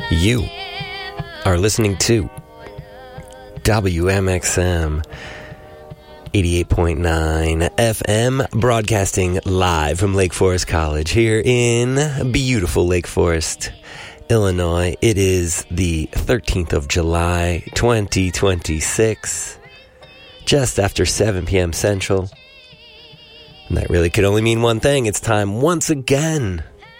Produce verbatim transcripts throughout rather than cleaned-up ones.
You are listening to W M X M eighty-eight point nine F M, broadcasting live from Lake Forest College here in beautiful Lake Forest, Illinois. It is the thirteenth of July, twenty twenty-six, just after seven p.m. Central. And that really could only mean one thing. It's time once again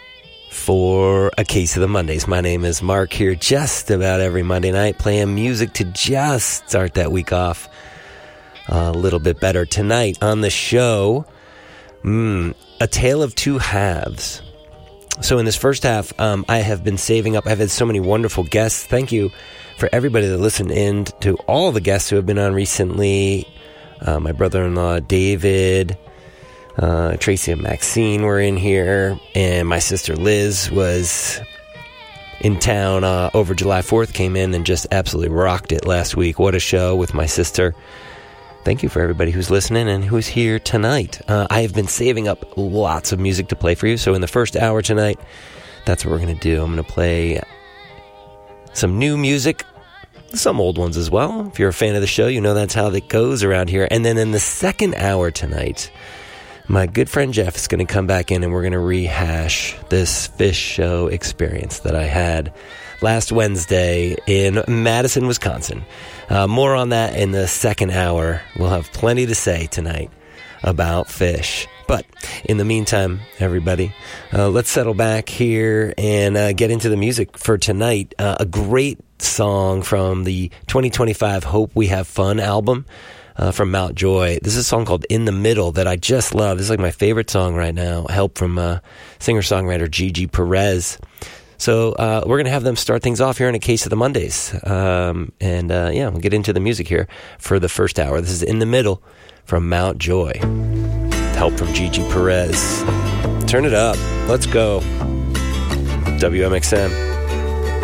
for A Case of the Mondays. My name is Mark, here just about every Monday night, playing music to just start that week off a little bit better. Tonight on the show, mm, A Tale of Two Halves. So in this first half, um, I have been saving up. I've had so many wonderful guests. Thank you for everybody that listened in, to all the guests who have been on recently. Uh, my brother-in-law, David, uh, Tracy and Maxine were in here, and my sister Liz was in town uh, over July fourth, came in and just absolutely rocked it last week. What a show with my sister. Thank you for everybody who's listening and who's here tonight. Uh, I have been saving up lots of music to play for you. So in the first hour tonight, that's what we're going to do. I'm going to play some new music, some old ones as well. If you're a fan of the show, you know that's how it goes around here. And then in the second hour tonight, my good friend Jeff is going to come back in and we're going to rehash this Phish show experience that I had last Wednesday in Madison, Wisconsin. Uh, more on that in the second hour. We'll have plenty to say tonight about Phish. But in the meantime, everybody, uh, let's settle back here and uh, get into the music for tonight. Uh, a great song from the twenty twenty-five Hope We Have Fun album uh, from Mount Joy. This is a song called In the Middle that I just love. This is like my favorite song right now. Help from uh, singer-songwriter Gigi Perez. So uh, we're going to have them start things off here in A Case of the Mondays. Um, and uh, yeah, we'll get into the music here for the first hour. This is In the Middle from Mount Joy. Help from Gigi Perez. Turn it up. Let's go. W M X M.